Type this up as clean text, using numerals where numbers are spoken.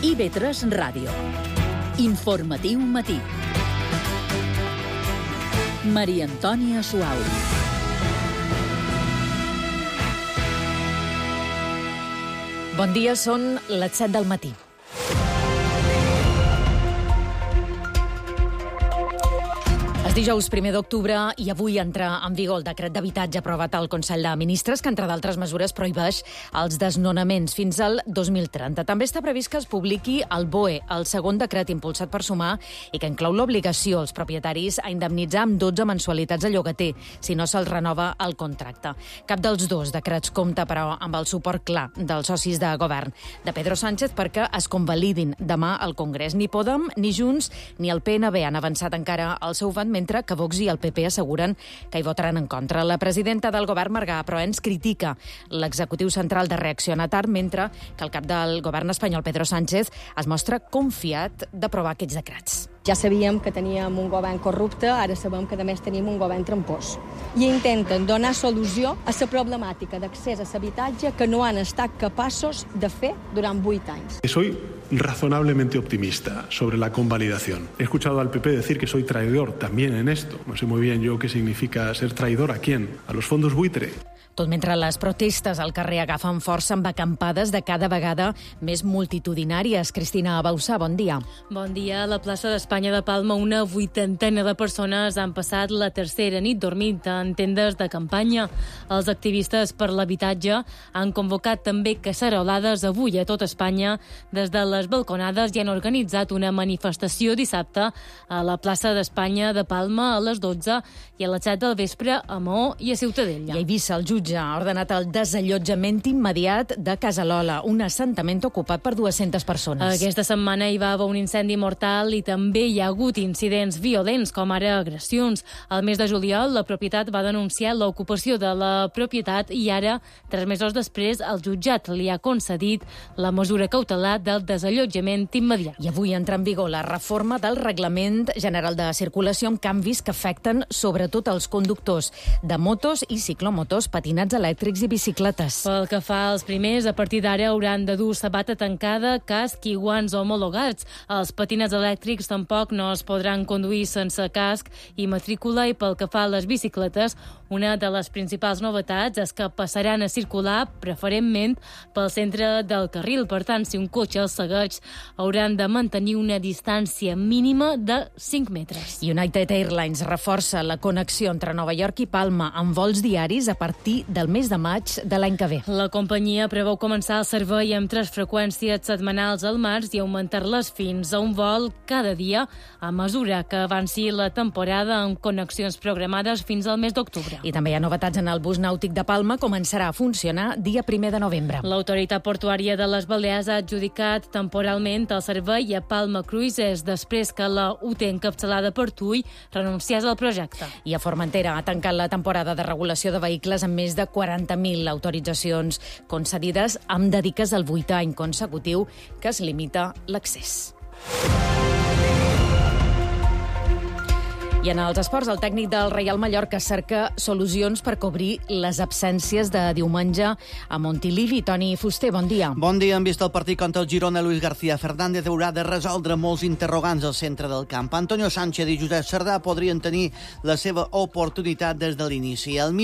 IB3 Ràdio. Informatiu matí. Maria Antònia Suau. Bon dia, són les 7 del matí. És dijous 1 d'octubre i avui entra en vigor el decret d'habitatge aprovat al Consell de Ministres que, entre d'altres mesures, prohibeix els desnonaments fins al 2030. També està previst que es publiqui el BOE, el segon decret impulsat per Sumar i que inclou l'obligació als propietaris a indemnitzar amb 12 mensualitats de llogater si no se'ls renova el contracte. Cap dels dos decrets compta, però, amb el suport clar dels socis de govern de Pedro Sánchez perquè es convalidin demà al Congrés. Ni Podem, ni Junts, ni el PNB han avançat encara el seu vot, mentre que Vox i el PP asseguren que hi votaran en contra. La presidenta del govern, Marga Proens, critica l'executiu central de reaccionar tard, mentre que el cap del govern espanyol, Pedro Sánchez, es mostra confiat d'aprovar aquests decrets. Ja sabíem que teníem un govern corrupte, ara sabem que a més tenim un govern trampós. I intenten donar solució a la problemàtica d'accés a l'habitatge que no han estat capaços de fer durant 8 anys. Soy razonablemente optimista sobre la convalidación. He escuchado al PP decir que soy traidor también en esto. No sé muy bien yo qué significa ser traidor. ¿A quién? ¿A los fondos buitre? Tot mentre les protestes al carrer agafen força amb acampades de cada vegada més multitudinàries. Cristina Bausà, bon dia. Bon dia. A la plaça d'Espanya de Palma, una 80 de persones han passat la tercera nit dormint en tendes de campanya. Els activistes per l'habitatge han convocat també cacerolades avui a tot Espanya. Des de les balconades i han organitzat una manifestació dissabte a la plaça d'Espanya de Palma a les 12 i a les 7 del vespre a Maó i a Ciutadella. I a Eivissa, el jutge ha ordenat el desallotjament immediat de Casa Lola, un assentament ocupat per 200 persones. Aquesta setmana hi va haver un incendi mortal i també hi ha hagut incidents violents, com ara agressions. Al mes de juliol, la propietat va denunciar l'ocupació de la propietat i ara, 3 mesos després, el jutjat li ha concedit la mesura cautelar del desallotjament immediat. I avui entra en vigor la reforma del Reglament General de Circulació amb canvis que afecten sobretot els conductors de motos i ciclomotors, patinats elèctrics i bicicletes. Pel que fa als primers, a partir d'ara hauran de dur sabata tancada, casc i guants homologats. Els patinets elèctrics tampoc no es podran conduir sense casc i matrícula, i pel que fa a les bicicletes, una de les principals novetats és que passaran a circular preferentment pel centre del carril. Per tant, si un cotxe els segueix, hauran de mantenir una distància mínima de 5 metres. United Airlines reforça la connexió entre Nova York i Palma amb vols diaris a partir del mes de maig de l'any que ve. La companyia preveu començar el servei amb 3 freqüències setmanals al març i augmentar-les fins a un vol cada dia a mesura que avanci la temporada, amb connexions programades fins al mes d'octubre. I també hi ha novetats en el bus nàutic de Palma, començarà a funcionar dia 1 de novembre. L'autoritat portuària de les Balears ha adjudicat temporalment el servei a Palma Cruises després que la UT encapçalada per TUI renunciés al projecte. I a Formentera ha tancat la temporada de regulació de vehicles amb més de 40.000 autoritzacions concedides, amb dediques al 8è any consecutiu que es limita l'accés. I en els esports, el tècnic del Reial Mallorca cerca solucions per cobrir les absències de diumenge a Montilivi. Toni Fuster, bon dia. Bon dia. En vist el partit contra el Girona, Luis García Fernández haurà de resoldre molts interrogants al centre del camp. Antonio Sánchez i Josep Sardà podrien tenir la seva oportunitat des de l'inici. El